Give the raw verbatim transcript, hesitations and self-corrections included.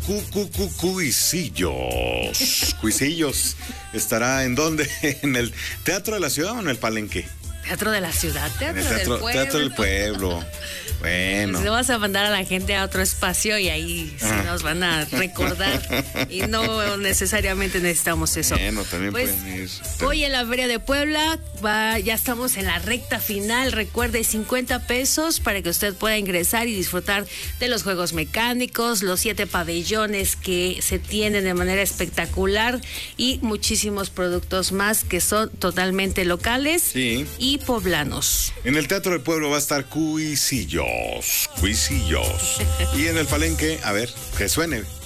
cu, cu, cu, Cuisillos. Cuisillos. ¿Estará en dónde? ¿En el Teatro de la Ciudad o en el Palenque? Teatro de la Ciudad, Teatro, En el teatro, del Pueblo. Teatro del Pueblo. Bueno. Pues le vas a mandar a la gente a otro espacio y ahí sí nos van a recordar. Y no necesariamente necesitamos eso. Bueno, también pues, pueden ir. Hoy en la Feria de Puebla va, ya estamos en la recta final. Recuerde, cincuenta pesos para que usted pueda ingresar y disfrutar de los juegos mecánicos, los siete pabellones que se tienen de manera espectacular y muchísimos productos más que son totalmente locales Sí. y poblanos. En el Teatro del Pueblo va a estar Cuisillos. Cuisillos. Y en el Palenque, a ver, que suene.